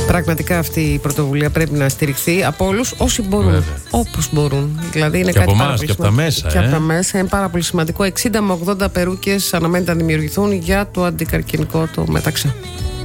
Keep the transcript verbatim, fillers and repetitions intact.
Πραγματικά αυτή η πρωτοβουλία πρέπει να στηριχθεί από όλους όσοι μπορούν. Όπως μπορούν. Δηλαδή είναι και κάτι από πάρα εμάς πολύ και από τα μέσα. Και ε? από τα μέσα είναι πάρα πολύ σημαντικό. εξήντα με ογδόντα περούκες αναμένεται να δημιουργηθούν για το αντικαρκυνικό το μεταξύ.